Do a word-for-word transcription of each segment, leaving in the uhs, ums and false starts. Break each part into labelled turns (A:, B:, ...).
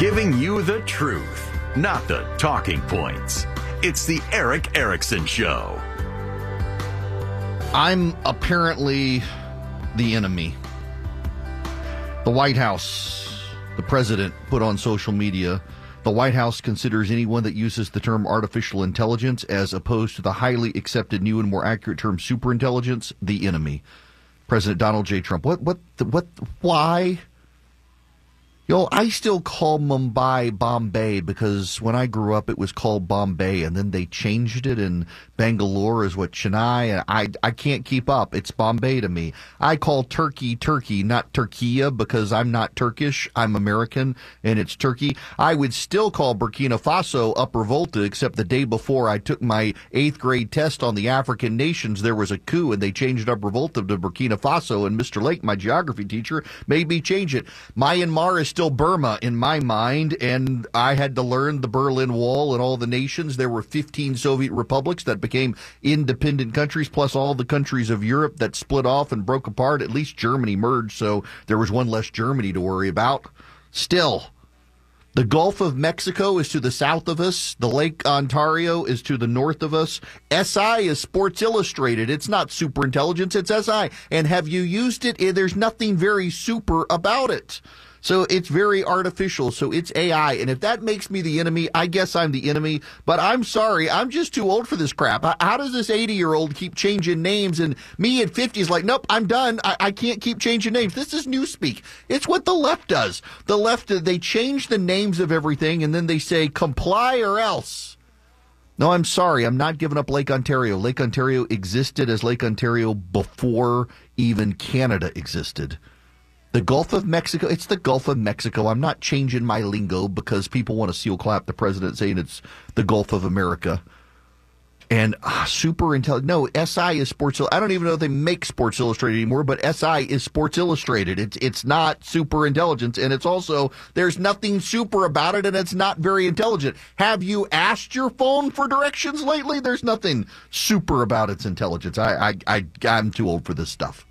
A: Giving you the truth, not the talking points. It's the Erick Erickson Show.
B: I'm apparently the enemy. The White House, the president, put on social media, the White House considers anyone that uses the term artificial intelligence as opposed to the highly accepted new and more accurate term superintelligence, the enemy. President Donald J. Trump. What, what, what, why? Yo, I still call Mumbai Bombay because when I grew up, it was called Bombay, and then they changed it, and Bangalore is what Chennai, and I, I can't keep up. It's Bombay to me. I call Turkey Turkey, not Turkiya, because I'm not Turkish. I'm American, and it's Turkey. I would still call Burkina Faso Upper Volta, except the day before I took my eighth grade test on the African nations, there was a coup, and they changed Upper Volta to Burkina Faso, and Mister Lake, my geography teacher, made me change it. Myanmar is still Burma in my mind, and I had to learn the Berlin Wall and all the nations. There were fifteen Soviet republics that became independent countries, plus all the countries of Europe that split off and broke apart. At least Germany merged, so there was one less Germany to worry about. Still, the Gulf of Mexico is to the south of us. The Lake Ontario is to the north of us. S I is Sports Illustrated. It's not super intelligence, it's S I. And have you used it? There's nothing very super about it. So it's very artificial. So it's A I. And if that makes me the enemy, I guess I'm the enemy. But I'm sorry. I'm just too old for this crap. How does this eighty-year-old keep changing names? And me at fifty is like, nope, I'm done. I, I can't keep changing names. This is newspeak. It's what the left does. The left, they change the names of everything, and then they say, comply or else. No, I'm sorry. I'm not giving up Lake Ontario. Lake Ontario existed as Lake Ontario before even Canada existed. The Gulf of Mexico, it's the Gulf of Mexico. I'm not changing my lingo because people want to seal clap the president saying it's the Gulf of America. And ah, super intelligent. No, S I is Sports Illustrated. I don't even know if they make Sports Illustrated anymore, but S I is Sports Illustrated. It's it's not super intelligence, and it's also, there's nothing super about it, and it's not very intelligent. Have you asked your phone for directions lately? There's nothing super about its intelligence. I, I, I, I'm too old for this stuff.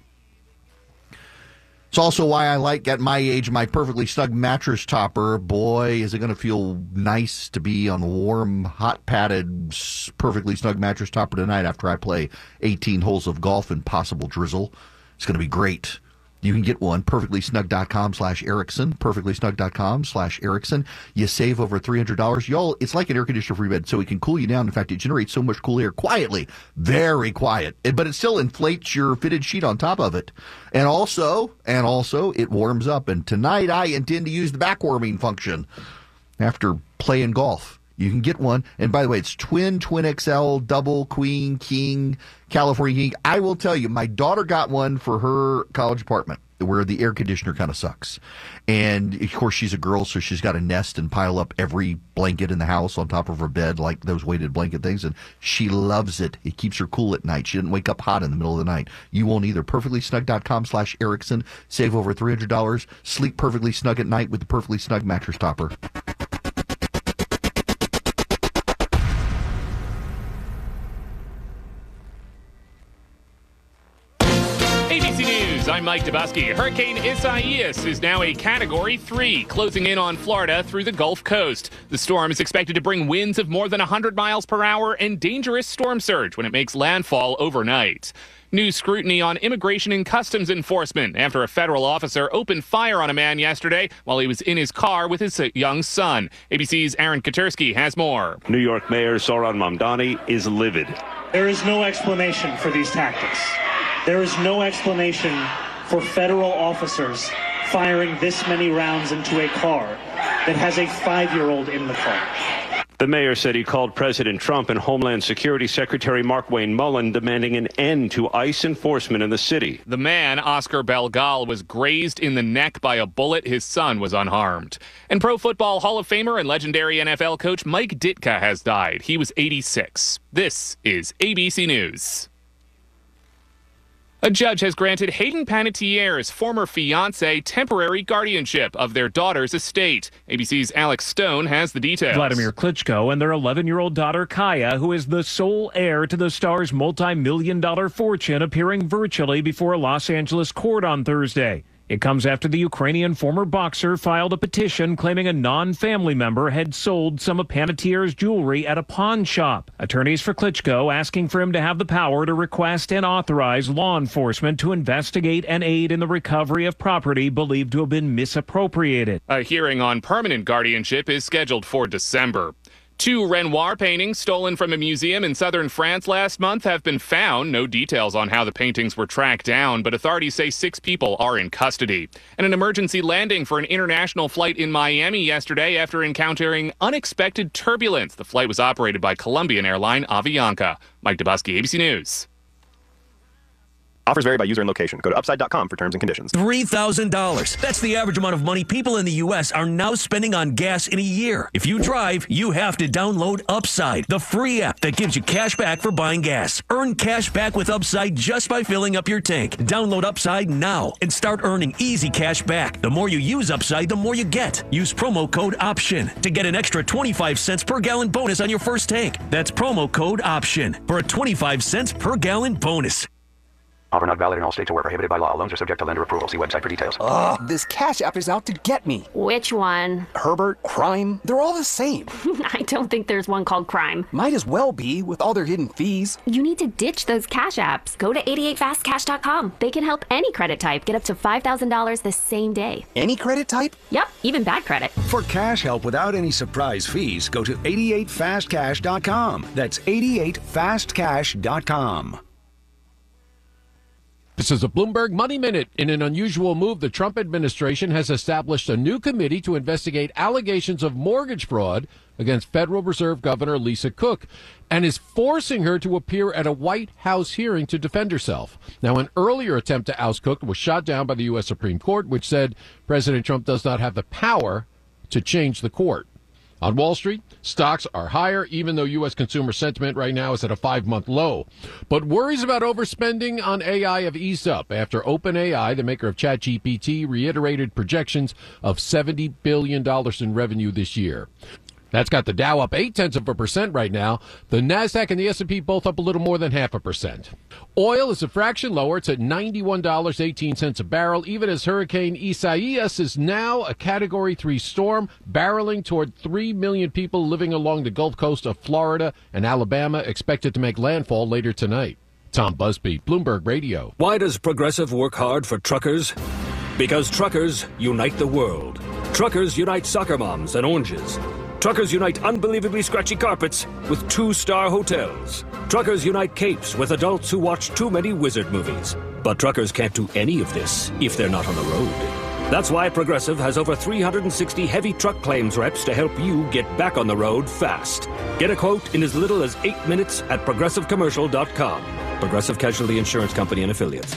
B: It's also why I like, at my age, my perfectly snug mattress topper. Boy, is it going to feel nice to be on a warm, hot padded, perfectly snug mattress topper tonight after I play eighteen holes of golf and possible drizzle. It's going to be great. You can get one, perfectlysnug.com slash Erickson, perfectlysnug.com slash Erickson. You save over three hundred dollars. Y'all, it's like an air conditioner for your bed, so it can cool you down. In fact, it generates so much cool air quietly, very quiet, but it still inflates your fitted sheet on top of it. And also, and also, it warms up. And tonight, I intend to use the back warming function after playing golf. You can get one. And by the way, it's twin, twin X L, double, queen, king, California king. I will tell you, my daughter got one for her college apartment where the air conditioner kind of sucks. And, of course, she's a girl, so she's got to nest and pile up every blanket in the house on top of her bed, like those weighted blanket things. And she loves it. It keeps her cool at night. She didn't wake up hot in the middle of the night. You won't either. perfectlysnug.com slash Erickson. Save over three hundred dollars. Sleep perfectly snug at night with the Perfectly Snug mattress topper.
C: I'm Mike Dubusky. Hurricane Isaias is now a Category three, closing in on Florida through the Gulf Coast. The storm is expected to bring winds of more than one hundred miles per hour and dangerous storm surge when it makes landfall overnight. New scrutiny on immigration and customs enforcement after a federal officer opened fire on a man yesterday while he was in his car with his young son. A B C's Aaron Katersky has more.
D: New York Mayor Zohran Mamdani is livid.
E: There is no explanation for these tactics. There is no explanation for federal officers firing this many rounds into a car that has a five-year-old in the car.
D: The mayor said he called President Trump and Homeland Security Secretary Markwayne Mullin demanding an end to ICE enforcement in the city.
C: The man, Oscar Belgal, was grazed in the neck by a bullet. His son was unharmed. And Pro Football Hall of Famer and legendary N F L coach Mike Ditka has died. He was eighty-six. This is A B C News. A judge has granted Hayden Panettiere's former fiancé temporary guardianship of their daughter's estate. A B C's Alex Stone has the details.
F: Vladimir Klitschko and their eleven-year-old daughter Kaya, who is the sole heir to the star's multi-million dollar fortune, appearing virtually before a Los Angeles court on Thursday. It comes after the Ukrainian former boxer filed a petition claiming a non-family member had sold some of Panettiare's jewelry at a pawn shop. Attorneys for Klitschko asking for him to have the power to request and authorize law enforcement to investigate and aid in the recovery of property believed to have been misappropriated.
C: A hearing on permanent guardianship is scheduled for December. Two Renoir paintings stolen from a museum in southern France last month have been found. No details on how the paintings were tracked down, but authorities say six people are in custody. And an emergency landing for an international flight in Miami yesterday after encountering unexpected turbulence. The flight was operated by Colombian airline Avianca. Mike Dubosky, A B C News.
G: Offers vary by user and location. Go to upside dot com for terms and conditions.
H: three thousand dollars. That's the average amount of money people in the U S are now spending on gas in a year. If you drive, you have to download Upside, the free app that gives you cash back for buying gas. Earn cash back with Upside just by filling up your tank. Download Upside now and start earning easy cash back. The more you use Upside, the more you get. Use promo code OPTION to get an extra twenty-five cents per gallon bonus on your first tank. That's promo code OPTION for a twenty-five cents per gallon bonus.
I: Offer not valid in all states or where prohibited by law. Loans are subject to lender approval. See website for details.
J: Ugh, this Cash App is out to get me.
K: Which one?
J: Herbert, Crime, they're all the same.
K: I don't think there's one called Crime.
J: Might as well be, with all their hidden fees.
K: You need to ditch those Cash Apps. Go to eighty-eight fast cash dot com. They can help any credit type get up to five thousand dollars the same day.
J: Any credit type?
K: Yep, even bad credit.
L: For cash help without any surprise fees, go to eighty-eight fast cash dot com. That's eighty-eight fast cash dot com.
M: This is a Bloomberg Money Minute. In an unusual move, the Trump administration has established a new committee to investigate allegations of mortgage fraud against Federal Reserve Governor Lisa Cook and is forcing her to appear at a White House hearing to defend herself. Now, an earlier attempt to oust Cook was shot down by the U S Supreme Court, which said President Trump does not have the power to change the court. On Wall Street, stocks are higher, even though U S consumer sentiment right now is at a five-month low. But worries about overspending on A I have eased up after OpenAI, the maker of ChatGPT, reiterated projections of seventy billion dollars in revenue this year. That's got the Dow up eight-tenths of a percent right now. The NASDAQ and the S and P both up a little more than half a percent. Oil is a fraction lower. It's at ninety-one dollars and eighteen cents a barrel, even as Hurricane Isaias is now a Category three storm, barreling toward three million people living along the Gulf Coast of Florida and Alabama, expected to make landfall later tonight. Tom Busby, Bloomberg Radio.
N: Why does Progressive work hard for truckers? Because truckers unite the world. Truckers unite soccer moms and oranges. Truckers unite unbelievably scratchy carpets with two-star hotels. Truckers unite capes with adults who watch too many wizard movies. But truckers can't do any of this if they're not on the road. That's why Progressive has over three hundred sixty heavy truck claims reps to help you get back on the road fast. Get a quote in as little as eight minutes at progressive commercial dot com. Progressive Casualty Insurance Company and Affiliates.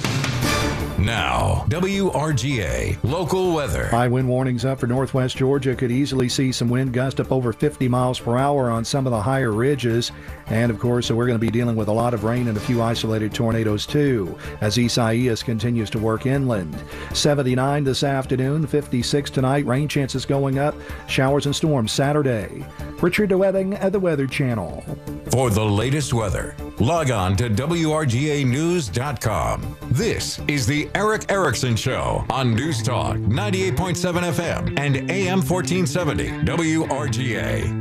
A: Now, W R G A local weather.
O: High wind warnings up for northwest Georgia. Could easily see some wind gust up over fifty miles per hour on some of the higher ridges. And, of course, we're going to be dealing with a lot of rain and a few isolated tornadoes, too, as Isaias continues to work inland. seventy-nine this afternoon, fifty-six tonight. Rain chances going up. Showers and storms Saturday. Richard DeWebbing at the Weather Channel.
A: For the latest weather, log on to W R G A news dot com. This is the Eric Erickson Show on News Talk ninety-eight point seven F M and A M fourteen seventy W R G A.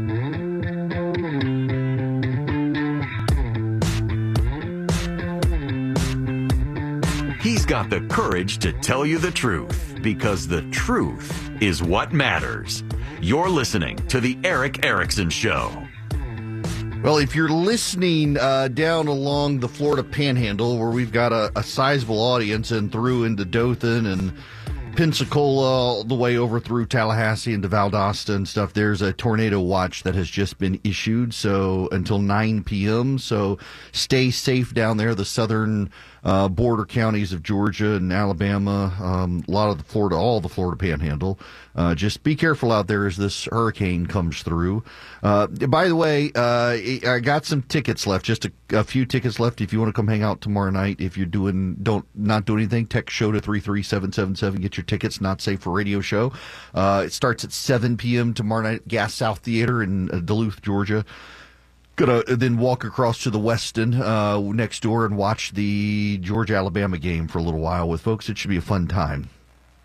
A: He's got the courage to tell you the truth, because the truth is what matters. You're listening to the Eric Erickson Show.
B: Well, if you're listening uh, down along the Florida Panhandle, where we've got a, a sizable audience and through into Dothan and Pensacola, all the way over through Tallahassee and to Valdosta and stuff, there's a tornado watch that has just been issued, so until nine p.m., so stay safe down there. The southern uh, border counties of Georgia and Alabama, um, a lot of the Florida, all the Florida Panhandle. Uh, just be careful out there as this hurricane comes through. Uh, by the way, uh, I got some tickets left, just a, a few tickets left. If you want to come hang out tomorrow night, if you're doing, don't, not doing anything, text show to three three seven seven seven. Get your tickets, Not Safe for Radio show. Uh, it starts at seven p.m. tomorrow night at Gas South Theater in uh, Duluth, Georgia. Gonna then walk across to the Westin uh, next door and watch the Georgia-Alabama game for a little while with folks. It should be a fun time.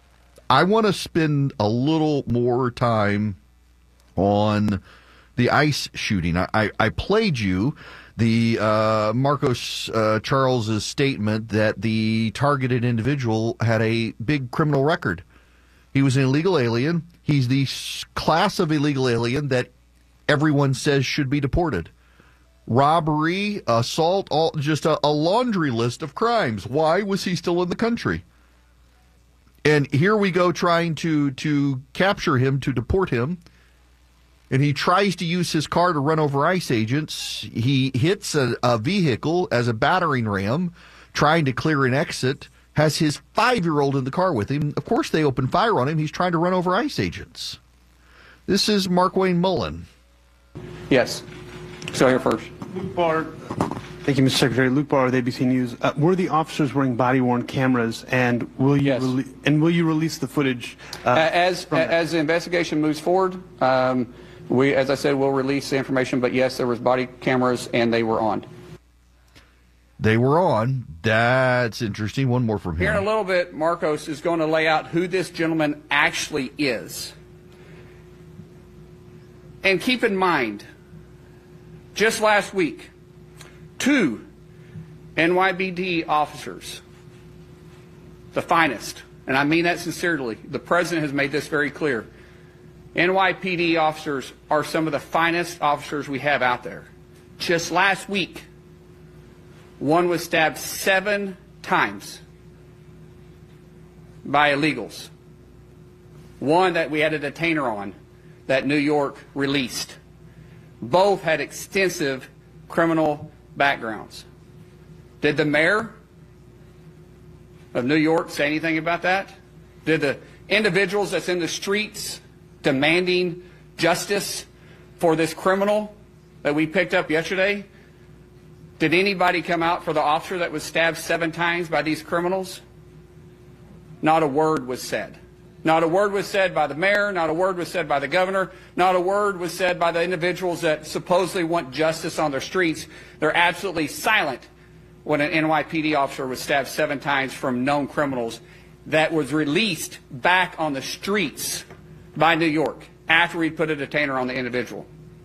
B: I want to spend a little more time on the ICE shooting. I, I, I played you the uh, Marcos uh, Charles's statement that the targeted individual had a big criminal record. He was an illegal alien. He's the class of illegal alien that everyone says should be deported. Robbery, assault, all just a, a laundry list of crimes. Why was he still in the country? And here we go trying to, to capture him, to deport him. And he tries to use his car to run over ICE agents. He hits a, a vehicle as a battering ram, trying to clear an exit, has his five-year-old in the car with him. Of course, they open fire on him. He's trying to run over ICE agents. This is Markwayne Mullin.
P: Yes. So here first.
Q: Luke Barr. Thank you, Mister Secretary. Luke Barr with A B C News. Uh, were the officers wearing body-worn cameras, and will you
P: yes.
Q: rele- and will you release the footage? Uh,
P: as as the investigation moves forward, um, we, as I said, we'll release the information. But yes, there was body cameras, and they were on.
B: They were on. That's interesting. One more from him.
P: Here in a little bit, Marcos is going to lay out who this gentleman actually is. And keep in mind, just last week, two N Y P D officers, the finest, and I mean that sincerely, the president has made this very clear. N Y P D officers are some of the finest officers we have out there. Just last week, one was stabbed seven times by illegals. One that we had a detainer on that New York released. Both had extensive criminal backgrounds. Did the mayor of New York say anything about that? Did the individuals that's in the streets demanding justice for this criminal that we picked up yesterday, did anybody come out for the officer that was stabbed seven times by these criminals? Not a word was said. Not a word was said by the mayor, not a word was said by the governor, not a word was said by the individuals that supposedly want justice on their streets. They're absolutely silent when an N Y P D officer was stabbed seven times from known criminals that was released back on the streets by New York after we put a detainer on the individual.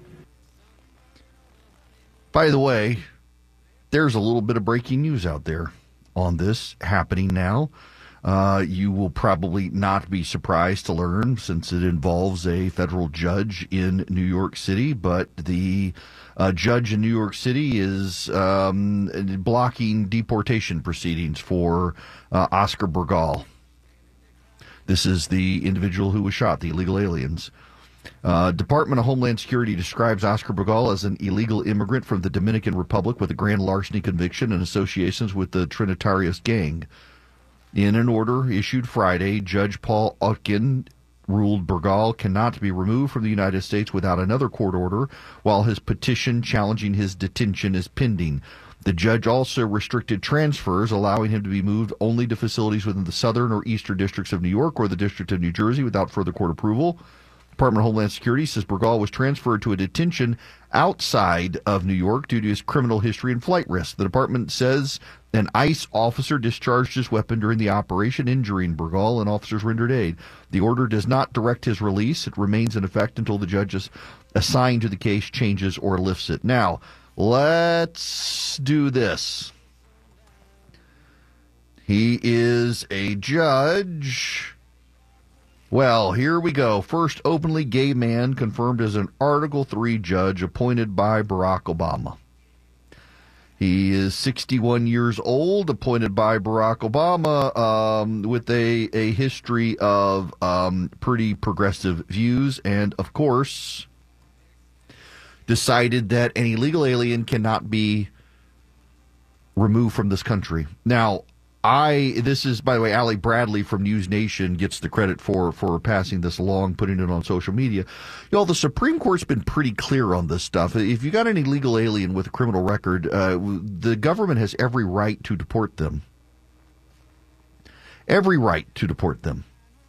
B: By the way, there's a little bit of breaking news out there on this happening now. Uh, you will probably not be surprised to learn, since it involves a federal judge in New York City, but the uh, judge in New York City is um, blocking deportation proceedings for uh, Oscar Burgal. This is the individual who was shot, the illegal aliens. Uh, Department of Homeland Security describes Oscar Burgal as an illegal immigrant from the Dominican Republic with a grand larceny conviction and associations with the Trinitarios gang. In an order issued Friday, Judge Paul Utkin ruled Burgal cannot be removed from the United States without another court order, while his petition challenging his detention is pending. The judge also restricted transfers, allowing him to be moved only to facilities within the southern or eastern districts of New York or the District of New Jersey without further court approval. Department of Homeland Security says Burgal was transferred to a detention outside of New York due to his criminal history and flight risk. The department says an ICE officer discharged his weapon during the operation, injuring Burgal, and officers rendered aid. The order does not direct his release. It remains in effect until the judge is assigned to the case changes or lifts it. Now, let's do this. He is a judge. Well, here we go. First openly gay man confirmed as an Article three judge appointed by Barack Obama. He is sixty-one years old, appointed by Barack Obama, um, with a, a history of um, pretty progressive views, and, of course, decided that an illegal alien cannot be removed from this country. Now, I, this is, by the way, Allie Bradley from News Nation gets the credit for, for passing this along, putting it on social media. You know, the Supreme Court's been pretty clear on this stuff. If you got an illegal alien with a criminal record, uh, the government has every right to deport them. Every right to deport them.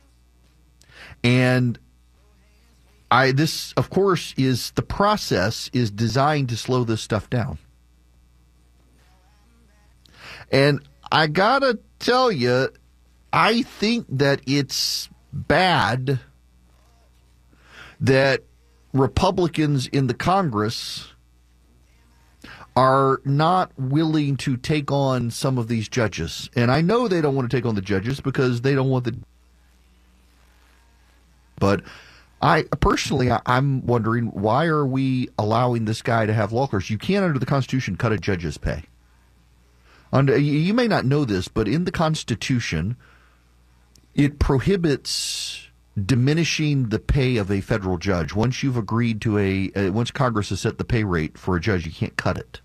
B: And I, this, of course, is, the process is designed to slow this stuff down. And I gotta tell you, I think that it's bad that Republicans in the Congress are not willing to take on some of these judges. And I know they don't want to take on the judges because they don't want the... But I personally, I, I'm wondering, why are we allowing this guy to have law clerks? You can't, under the Constitution, cut a judge's pay. Under, you may not know this, but in the Constitution, it prohibits diminishing the pay of a federal judge. Once you've agreed to a, uh, once Congress has set the pay rate for a judge, you can't cut it.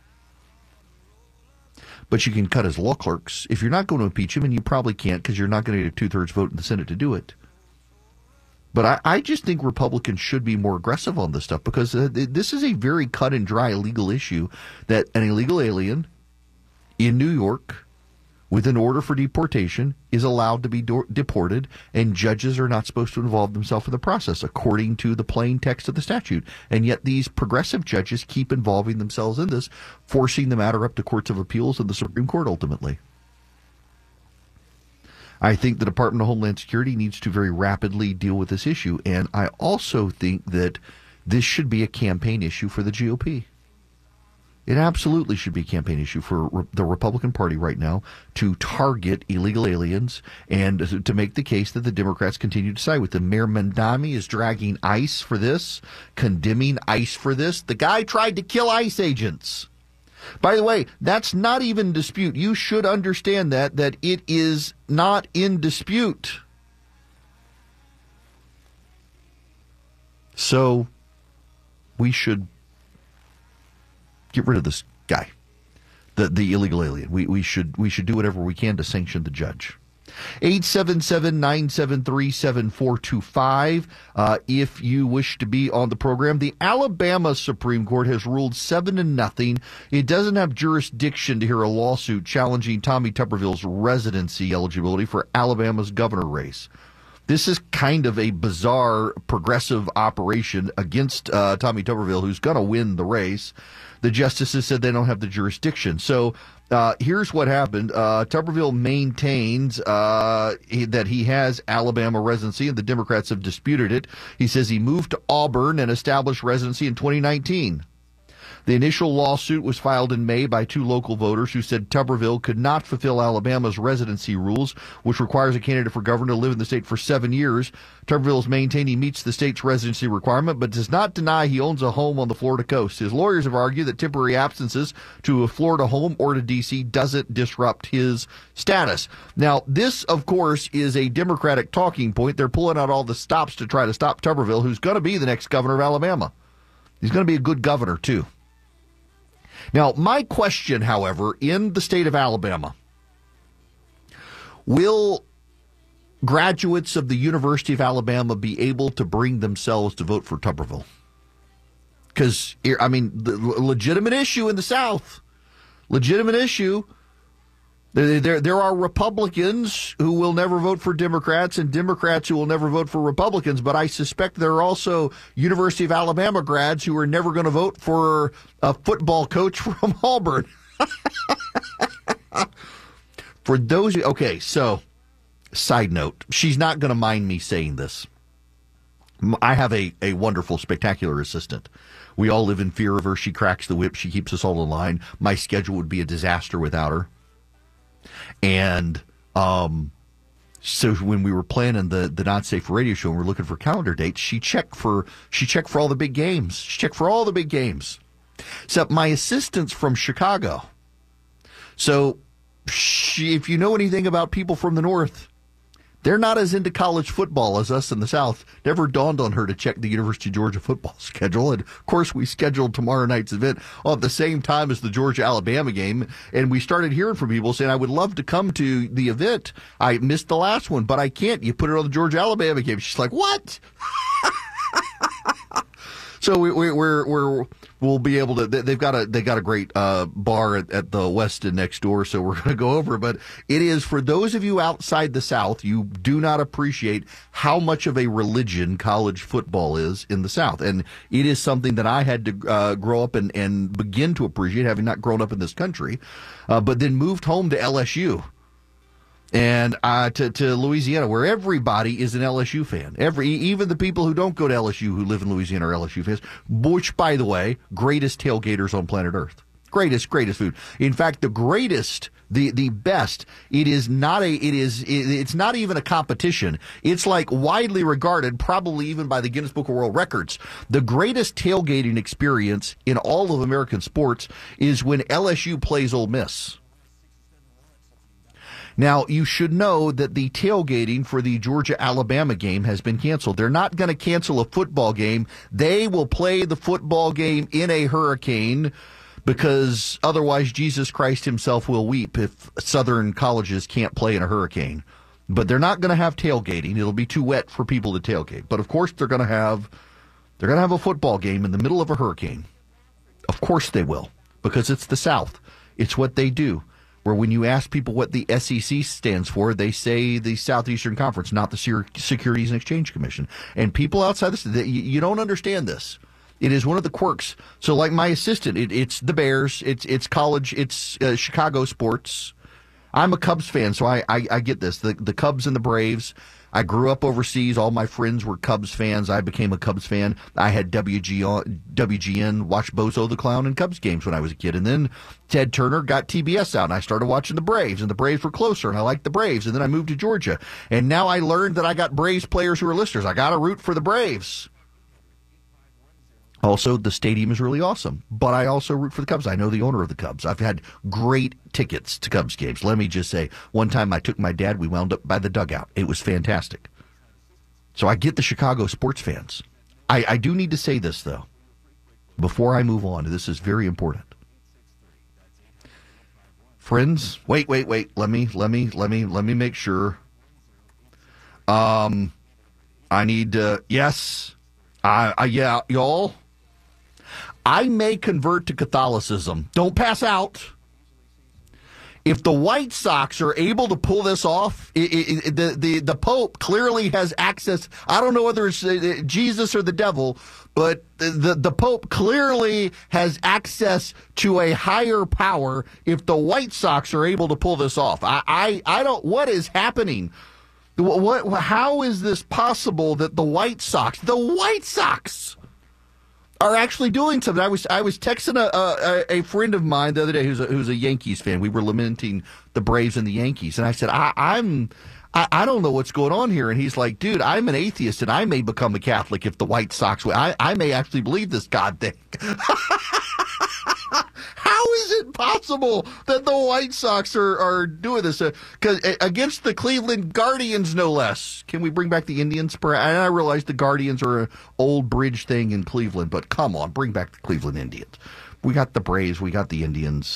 B: But you can cut his law clerks. If you're not going to impeach him, and you probably can't because you're not going to get a two-thirds vote in the Senate to do it. But I, I just think Republicans should be more aggressive on this stuff because uh, this is a very cut and dry legal issue that an illegal alien in New York with an order for deportation is allowed to be do- deported, and judges are not supposed to involve themselves in the process according to the plain text of the statute. And yet these progressive judges keep involving themselves in this, forcing the matter up to courts of appeals and the Supreme Court ultimately. I think the Department of Homeland Security needs to very rapidly deal with this issue, and I also think that this should be a campaign issue for the G O P. It absolutely should be a campaign issue for re- the Republican Party right now to target illegal aliens and to make the case that the Democrats continue to side with them. Mayor Mamdani is dragging ICE for this, condemning ICE for this. The guy tried to kill ICE agents. By the way, that's not even dispute. You should understand that, that it is not in dispute. So we should get rid of this guy, the the illegal alien. We we should we should do whatever we can to sanction the judge. eight seven seven, nine seven three, seven four two five. Uh, if you wish to be on the program, the Alabama Supreme Court has ruled seven to nothing. It doesn't have jurisdiction to hear a lawsuit challenging Tommy Tuberville's residency eligibility for Alabama's governor race. This is kind of a bizarre progressive operation against uh, Tommy Tuberville, who's going to win the race. The justices said they don't have the jurisdiction. So uh, here's what happened. Uh, Tuberville maintains uh, he, that he has Alabama residency, and the Democrats have disputed it. He says he moved to Auburn and established residency in twenty nineteen. The initial lawsuit was filed in May by two local voters who said Tuberville could not fulfill Alabama's residency rules, which requires a candidate for governor to live in the state for seven years. Tuberville has maintained he meets the state's residency requirement, but does not deny he owns a home on the Florida coast. His lawyers have argued that temporary absences to a Florida home or to D C doesn't disrupt his status. Now, this, of course, is a Democratic talking point. They're pulling out all the stops to try to stop Tuberville, who's going to be the next governor of Alabama. He's going to be a good governor, too. Now, my question, however, in the state of Alabama, will graduates of the University of Alabama be able to bring themselves to vote for Tuberville? Because, I mean, the legitimate issue in the South, legitimate issue. There, there, there are Republicans who will never vote for Democrats and Democrats who will never vote for Republicans, but I suspect there are also University of Alabama grads who are never going to vote for a football coach from Auburn. For those, okay, so, side note, she's not going to mind me saying this. I have a, a wonderful, spectacular assistant. We all live in fear of her. She cracks the whip. She keeps us all in line. My schedule would be a disaster without her. And um, so when we were planning the, the Not Safe Radio show and we were looking for calendar dates, she checked for she checked for all the big games. She checked for all the big games. Except my assistant's from Chicago. So she, if you know anything about people from the North, they're not as into college football as us in the South. Never dawned on her to check the University of Georgia football schedule. And, of course, we scheduled tomorrow night's event at the same time as the Georgia-Alabama game. And we started hearing from people saying, I would love to come to the event. I missed the last one, but I can't. You put it on the Georgia-Alabama game. She's like, what? So we, we, we're we're we'll be able to. They've got a they got a great uh, bar at, at the Westin next door, so we're going to go over. But it is for those of you outside the South, you do not appreciate how much of a religion college football is in the South, and it is something that I had to uh, grow up and and begin to appreciate, having not grown up in this country, uh, but then moved home to L S U. And uh, to, to Louisiana, where everybody is an L S U fan. Every Even the people who don't go to L S U who live in Louisiana are L S U fans, which, by the way, greatest tailgaters on planet Earth. Greatest, greatest food. In fact, the greatest, the, the best, it is not a, it is, it, it's not even a competition. It's like widely regarded, probably even by the Guinness Book of World Records. The greatest tailgating experience in all of American sports is when L S U plays Ole Miss. Now, you should know that the tailgating for the Georgia-Alabama game has been canceled. They're not going to cancel a football game. They will play the football game in a hurricane because otherwise Jesus Christ himself will weep if Southern colleges can't play in a hurricane. But they're not going to have tailgating. It'll be too wet for people to tailgate. But, of course, they're going to have they're going to have a football game in the middle of a hurricane. Of course they will, because it's the South. It's what they do. Where when you ask people what the S E C stands for, they say the Southeastern Conference, not the Securities and Exchange Commission. And people outside this, you don't understand this. It is one of the quirks. So like my assistant, it, it's the Bears, it's it's college, it's uh, Chicago sports. I'm a Cubs fan, so I, I, I get this. The, the Cubs and the Braves. I grew up overseas. All my friends were Cubs fans. I became a Cubs fan. I had W G N watch Bozo the Clown and Cubs games when I was a kid. And then Ted Turner got T B S out, and I started watching the Braves, and the Braves were closer, and I liked the Braves. And then I moved to Georgia. And now I learned that I got Braves players who are listeners. I got to root for the Braves. Also, the stadium is really awesome, but I also root for the Cubs. I know the owner of the Cubs. I've had great tickets to Cubs games. Let me just say, one time I took my dad, we wound up by the dugout. It was fantastic. So I get the Chicago sports fans. I, I do need to say this, though, before I move on. This is very important. Friends, wait, wait, wait. Let me, let me, let me, let me make sure. Um, I need to, yes, I, I yeah, y'all. I may convert to Catholicism. Don't pass out. If the White Sox are able to pull this off, it, it, the, the, the Pope clearly has access. I don't know whether it's uh, Jesus or the devil, but the, the Pope clearly has access to a higher power if the White Sox are able to pull this off. I, I, I don't, what is happening? What, how is this possible that the White Sox, the White Sox, are actually doing something? I was I was texting a, a a friend of mine the other day who's a, who's a Yankees fan. We were lamenting the Braves and the Yankees, and I said, I, I'm I, I don't know what's going on here. And he's like, dude, I'm an atheist, and I may become a Catholic if the White Sox win. I I may actually believe this God thing. How is it possible that the White Sox are, are doing this? Because uh, against the Cleveland Guardians, no less. Can we bring back the Indians? And I realize the Guardians are an old bridge thing in Cleveland, but come on, bring back the Cleveland Indians. We got the Braves, we got the Indians.